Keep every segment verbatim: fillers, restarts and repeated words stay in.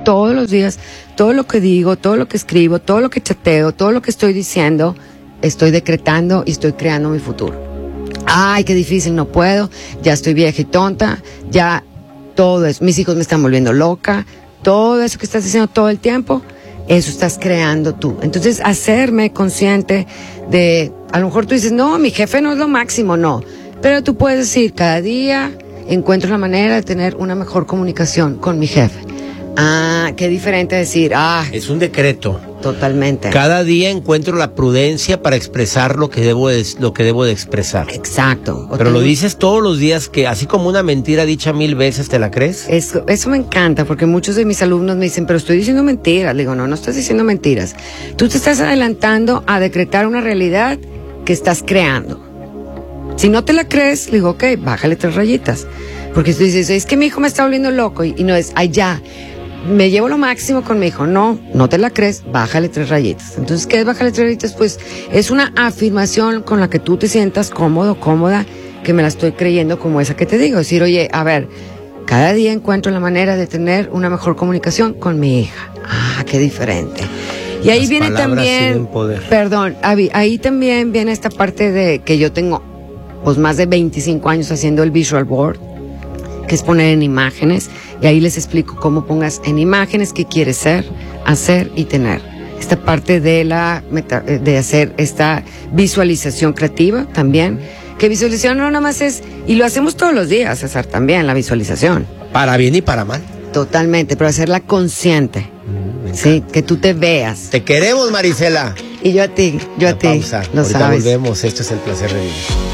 todos los días, todo lo que digo, todo lo que escribo, todo lo que chateo, todo lo que estoy diciendo, estoy decretando y estoy creando mi futuro. Ay, qué difícil, no puedo, ya estoy vieja y tonta, ya todo eso, mis hijos me están volviendo loca, todo eso que estás diciendo todo el tiempo, eso estás creando tú. Entonces, hacerme consciente de, a lo mejor tú dices, no, mi jefe no es lo máximo, no, pero tú puedes decir, cada día encuentro la manera de tener una mejor comunicación con mi jefe. Ah, qué diferente decir, ah. Es un decreto. Totalmente. Cada día encuentro la prudencia para expresar lo que debo de, lo que debo de expresar. Exacto. Pero lo dices todos los días, que así como una mentira dicha mil veces, ¿te la crees? Eso, eso me encanta, porque muchos de mis alumnos me dicen, pero estoy diciendo mentiras. Le digo, no, no estás diciendo mentiras. Tú te estás adelantando a decretar una realidad que estás creando. Si no te la crees, le digo, ok, bájale tres rayitas. Porque tú dices, es que mi hijo me está volviendo loco, y, y no es, ay, ya, me llevo lo máximo con mi hijo. No, no te la crees, bájale tres rayitas. Entonces, ¿qué es bájale tres rayitas? Pues es una afirmación con la que tú te sientas cómodo, cómoda, que me la estoy creyendo, como esa que te digo. Decir, oye, a ver, cada día encuentro la manera de tener una mejor comunicación con mi hija. Ah, qué diferente. Y ahí Las viene también, perdón, Abby, ahí también viene esta parte de que yo tengo pues más de veinticinco años haciendo el visual board, que es poner en imágenes, y ahí les explico cómo pongas en imágenes qué quieres ser, hacer y tener. Esta parte de la meta, de hacer esta visualización creativa también, que visualización no nada más es, y lo hacemos todos los días, César, también la visualización. Para bien y para mal. Totalmente, pero hacerla consciente. Mm, sí, que tú te veas. Te queremos, Marisela. Y yo a ti, yo Una a ti. Pausa. Lo Ahorita sabes. volvemos, esto es El Placer de Vivir.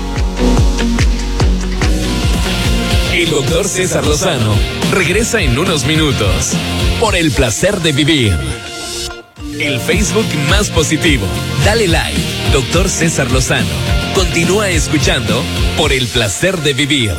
El doctor César Lozano regresa en unos minutos por El Placer de Vivir. El Facebook más positivo. Dale like, doctor César Lozano. Continúa escuchando por El Placer de Vivir.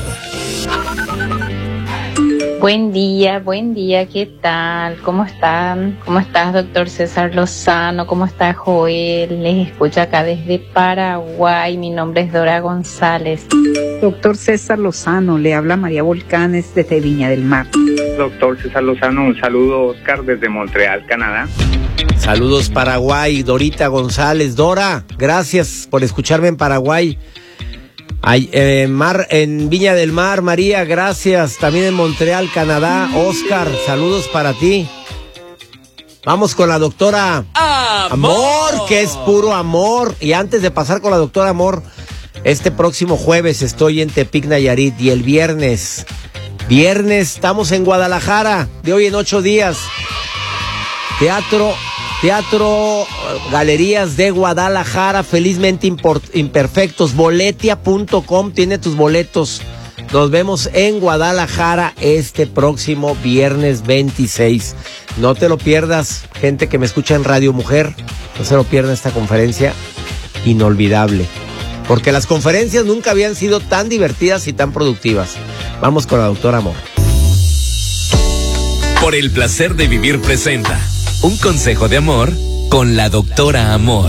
Buen día, buen día, ¿qué tal? ¿Cómo están? ¿Cómo estás, doctor César Lozano? ¿Cómo está Joel? Les escucho acá desde Paraguay. Mi nombre es Dora González. Doctor César Lozano, le habla María Volcanes desde Viña del Mar. Doctor César Lozano, un saludo, Oscar, desde Montreal, Canadá. Saludos, Paraguay, Dorita González. Dora, gracias por escucharme en Paraguay. Ay, eh, Mar, en Viña del Mar, María, gracias. También en Montreal, Canadá. Oscar, saludos para ti. Vamos con la doctora Amor. Amor, que es puro amor. Y antes de pasar con la doctora Amor, este próximo jueves estoy en Tepic, Nayarit, y el viernes, viernes estamos en Guadalajara, de hoy en ocho días. Teatro, Teatro Galerías de Guadalajara, felizmente import, imperfectos. Boletia punto com tiene tus boletos. Nos vemos en Guadalajara este próximo viernes veintiséis. No te lo pierdas, gente que me escucha en Radio Mujer. No se lo pierdan esta conferencia inolvidable. Porque las conferencias nunca habían sido tan divertidas y tan productivas. Vamos con la doctora Amor. Por El Placer de Vivir presenta un consejo de amor con la doctora Amor.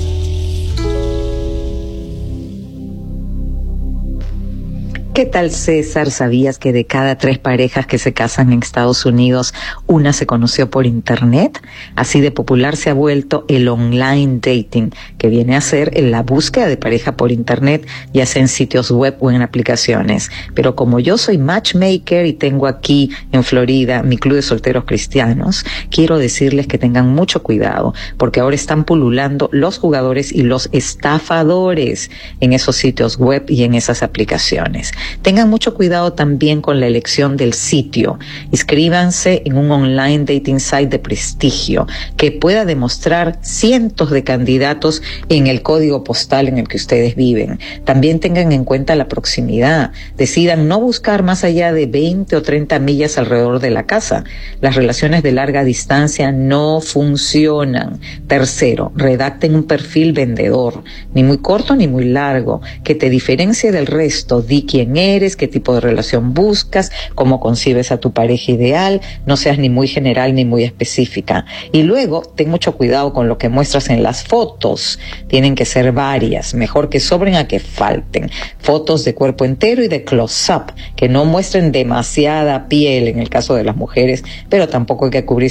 ¿Qué tal, César? ¿Sabías que de cada tres parejas que se casan en Estados Unidos, una se conoció por internet? Así de popular se ha vuelto el online dating, que viene a ser la búsqueda de pareja por internet, ya sea en sitios web o en aplicaciones. Pero como yo soy matchmaker y tengo aquí en Florida mi club de solteros cristianos, quiero decirles que tengan mucho cuidado, porque ahora están pululando los jugadores y los estafadores en esos sitios web y en esas aplicaciones. Tengan mucho cuidado también con la elección del sitio. Inscríbanse en un online dating site de prestigio que pueda demostrar cientos de candidatos en el código postal en el que ustedes viven. También tengan en cuenta la proximidad. Decidan no buscar más allá de veinte o treinta millas alrededor de la casa. Las relaciones de larga distancia no funcionan. Tercero, redacten un perfil vendedor, ni muy corto ni muy largo, que te diferencie del resto. Di quién eres, qué tipo de relación buscas, cómo concibes a tu pareja ideal, no seas ni muy general ni muy específica. Y luego, ten mucho cuidado con lo que muestras en las fotos. Tienen que ser varias, mejor que sobren a que falten. Fotos de cuerpo entero y de close-up, que no muestren demasiada piel en el caso de las mujeres, pero tampoco hay que cubrir